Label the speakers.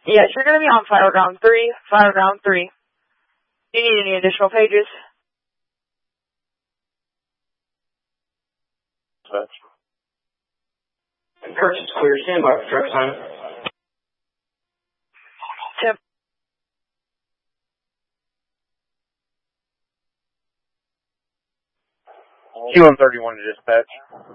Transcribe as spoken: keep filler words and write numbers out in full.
Speaker 1: Yes, you're going to be on Fireground three, Fireground three. Do you need any additional pages?
Speaker 2: Purchase clear, stand by for truck sign.
Speaker 1: Tip.
Speaker 3: T one thirty-one to dispatch.